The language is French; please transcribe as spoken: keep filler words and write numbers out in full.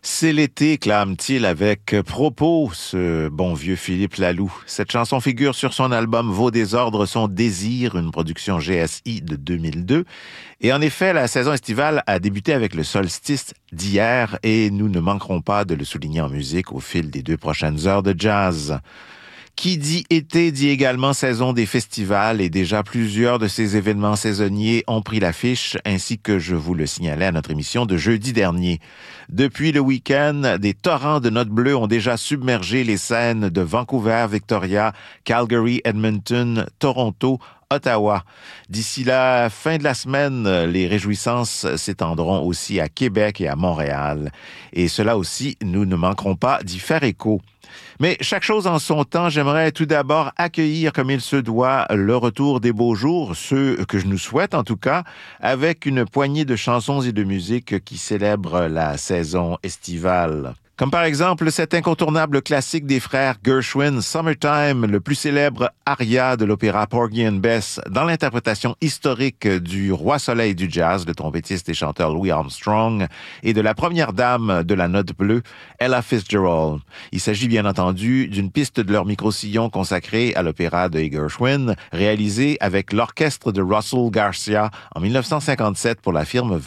C'est l'été, clame-t-il avec propos, ce bon vieux Philippe Laloux. Cette chanson figure sur son album Vos désordres, son désir, une production G S I de deux mille deux. Et en effet, la saison estivale a débuté avec le solstice d'hier et nous ne manquerons pas de le souligner en musique au fil des deux prochaines heures de jazz. Qui dit été dit également saison des festivals et déjà plusieurs de ces événements saisonniers ont pris l'affiche, ainsi que je vous le signalais à notre émission de jeudi dernier. Depuis le week-end, des torrents de notes bleues ont déjà submergé les scènes de Vancouver, Victoria, Calgary, Edmonton, Toronto, Ottawa. D'ici la fin de la semaine, les réjouissances s'étendront aussi à Québec et à Montréal. Et cela aussi, nous ne manquerons pas d'y faire écho. Mais chaque chose en son temps, j'aimerais tout d'abord accueillir comme il se doit le retour des beaux jours, ceux que je nous souhaite en tout cas, avec une poignée de chansons et de musique qui célèbrent la saison estivale. Comme par exemple cet incontournable classique des frères Gershwin, Summertime, le plus célèbre aria de l'opéra Porgy and Bess, dans l'interprétation historique du roi soleil du jazz, le trompettiste et chanteur Louis Armstrong, et de la première dame de la note bleue, Ella Fitzgerald. Il s'agit bien entendu d'une piste de leur micro-sillon consacrée à l'opéra de Gershwin, réalisée avec l'orchestre de Russell Garcia en dix-neuf cent cinquante-sept pour la firme